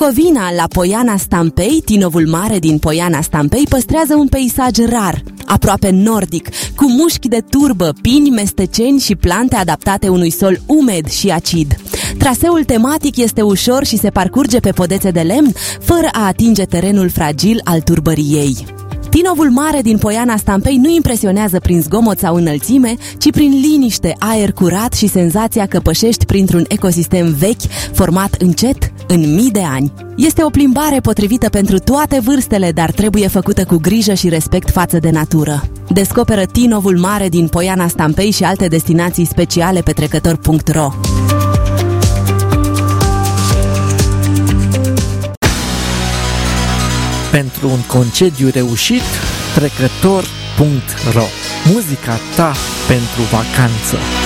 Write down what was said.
Bucovina, la Poiana Stampei, Tinovul Mare din Poiana Stampei, păstrează un peisaj rar, aproape nordic, cu mușchi de turbă, pini, mesteceni și plante adaptate unui sol umed și acid. Traseul tematic este ușor și se parcurge pe podețe de lemn, fără a atinge terenul fragil al turbăriei. Tinovul Mare din Poiana Stampei nu impresionează prin zgomot sau înălțime, ci prin liniște, aer curat și senzația că pășești printr-un ecosistem vechi, format încet în mii de ani. Este o plimbare potrivită pentru toate vârstele, dar trebuie făcută cu grijă și respect față de natură. Descoperă Tinovul Mare din Poiana Stampei și alte destinații speciale pe trecător.ro. Pentru un concediu reușit, trecător.ro. Muzica ta pentru vacanță.